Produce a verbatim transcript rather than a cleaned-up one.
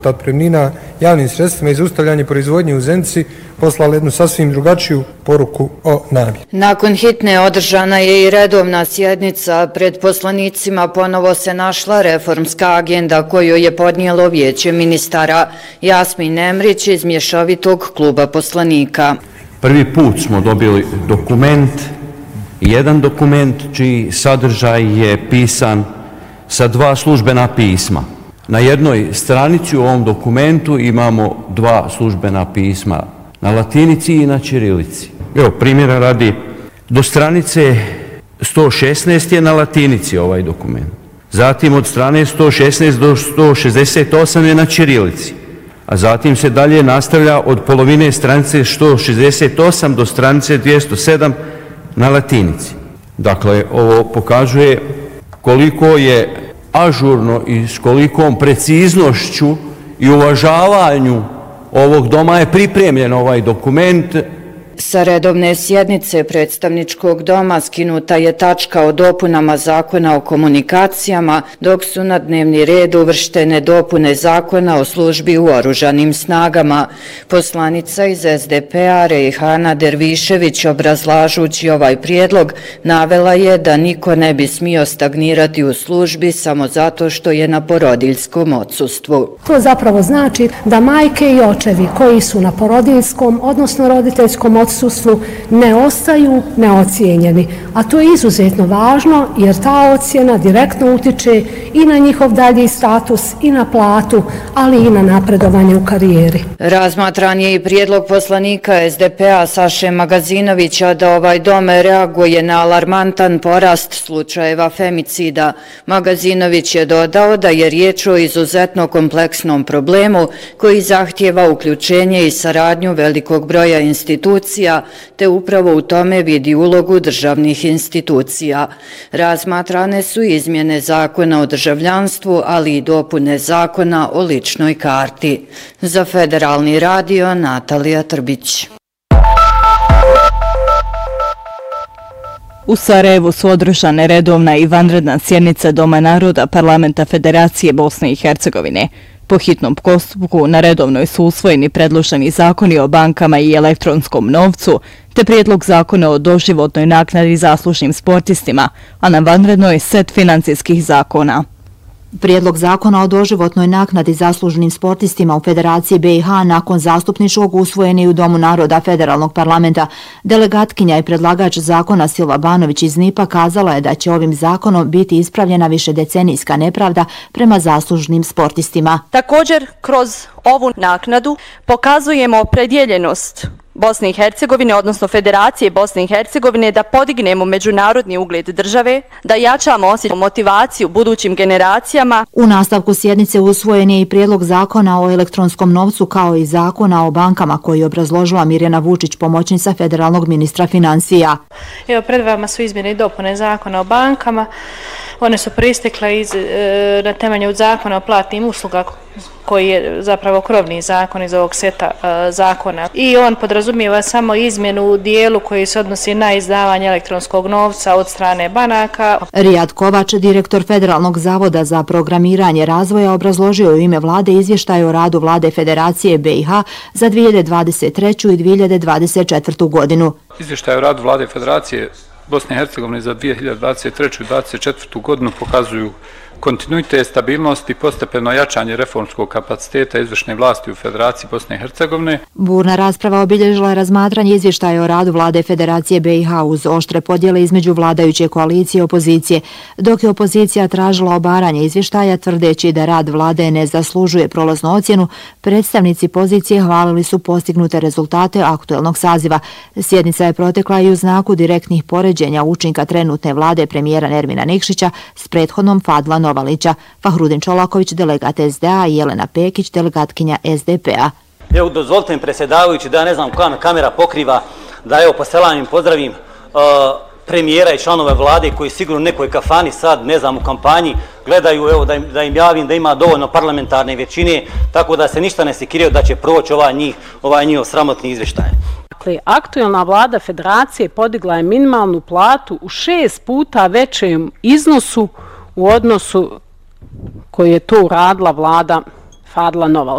Otpremnina javnim sredstvima i zaustavljanje proizvodnje u Zenici poslala jednu sasvim drugačiju poruku o namjeri. Nakon hitne održana je i redovna sjednica. Pred poslanicima ponovo se našla reformska agenda koju je podnijelo Vijeće ministara. Jasmin Emrić iz mješovitog kluba poslanika. Prvi put smo dobili dokument, jedan dokument čiji sadržaj je pisan sa dva službena pisma. Na jednoj stranici u ovom dokumentu imamo dva službena pisma, na latinici i na ćirilici. Evo, primjera radi, do stranice sto šesnaest je na latinici ovaj dokument. Zatim od strane sto šesnaest do sto šezdeset osam je na ćirilici. A zatim se dalje nastavlja od polovine stranice sto šezdeset osam do stranice dvjesto sedam na latinici. Dakle, ovo pokazuje koliko je ažurno i s kolikom preciznošću i uvažavanju ovog doma je pripremljen ovaj dokument. Sa redovne sjednice predstavničkog doma skinuta je tačka o dopunama zakona o komunikacijama, dok su na dnevni red uvrštene dopune zakona o službi u oružanim snagama. Poslanica iz es de pe a Rejhana Dervišević, obrazlažući ovaj prijedlog, navela je da niko ne bi smio stagnirati u službi samo zato što je na porodiljskom odsustvu. To zapravo znači da majke i očevi koji su na porodiljskom, odnosno roditeljskom odsustvu, ne ostaju neocijenjeni, a to je izuzetno važno jer ta ocjena direktno utiče i na njihov dalji status i na platu, ali i na napredovanje u karijeri. Razmatran je i prijedlog poslanika es de pe a Saše Magazinovića da ovaj dom reaguje na alarmantan porast slučajeva femicida. Magazinović je dodao da je riječ o izuzetno kompleksnom problemu koji zahtijeva uključenje i saradnju velikog broja institucija, te upravo u tome vidi ulogu državnih institucija. Razmatrane su izmjene zakona o državljanstvu, ali i dopune zakona o ličnoj karti. Za Federalni radio, Natalija Trbić. U Sarajevu su održane redovna i vanredna sjednica Doma naroda Parlamenta Federacije Bosne i Hercegovine. Po hitnom postupku na redovnoj su usvojeni predloženi zakoni o bankama i elektronskom novcu, te prijedlog zakona o doživotnoj naknadi zaslužnim sportistima, a na vanrednoj set financijskih zakona. Prijedlog zakona o doživotnoj naknadi zaslužnim sportistima u Federaciji be i ha nakon zastupničkog usvojen je u Domu naroda Federalnog parlamenta. Delegatkinja i predlagač zakona Silva Banović iz Nipa kazala je da će ovim zakonom biti ispravljena višedecenijska nepravda prema zaslužnim sportistima. Također, kroz ovu naknadu pokazujemo opredjeljenost Bosne i Hercegovine, odnosno Federacije Bosne i Hercegovine, da podignemo međunarodni ugled države, da jačamo osjećaj motivaciju budućim generacijama. U nastavku sjednice usvojen je i prijedlog zakona o elektronskom novcu kao i zakona o bankama koji je obrazložila Mirjana Vučić, pomoćnica federalnog ministra financija. Evo, pred vama su izmjene i dopune zakona o bankama. One su proistekle iz, e, na temelju zakona o platnim usluga koji je zapravo krovni zakon iz ovog seta e, zakona. I on podrazumijeva samo izmjenu u dijelu koji se odnosi na izdavanje elektronskog novca od strane banaka. Rijad Kovač, direktor Federalnog zavoda za programiranje razvoja, obrazložio u ime vlade izvještaj o radu vlade Federacije be i ha za dvije hiljade dvadeset treću i dvije hiljade dvadeset četvrtu godinu. Izvještaj o radu vlade Federacije Bosne i Hercegovine za dvije hiljade dvadeset treću i dvije hiljade dvadeset četvrtu godinu pokazuju kontinuitet, stabilnost i postepeno jačanje reformskog kapaciteta izvršne vlasti u Federaciji Bosne i Hercegovine. Burna rasprava obilježila je razmatranje izvještaja o radu vlade Federacije be i ha uz oštre podjele između vladajuće koalicije i opozicije, dok je opozicija tražila obaranje izvještaja tvrdeći da rad vlade ne zaslužuje prolaznu ocjenu. Predstavnici pozicije hvalili su postignute rezultate aktuelnog saziva. Sjednica je protekla i u znaku direktnih poređenja učinka trenutne vlade premijera Nermina Nikšića s prethodnom Fadlanom Novalića, Fahrudin Čolaković, delegat es de a i Jelena Pekić, delegatkinja es de pe a. Evo, dozvolite mi predsjedavajući da ja ne znam koja kamera pokriva, da evo poselanjem pozdravim uh, premijera i članove vlade koji sigurno u nekoj kafani sad, ne znam, u kampanji gledaju, evo da im, da im javim da ima dovoljno parlamentarne većine, tako da se ništa ne sekiraju da će proći ovaj njih, ovaj njihov sramotni izvještaj. Dakle, aktuelna vlada Federacije podigla je minimalnu platu u šest puta većem iznosu u odnosu koji je to uradila vlada Fadla Noval.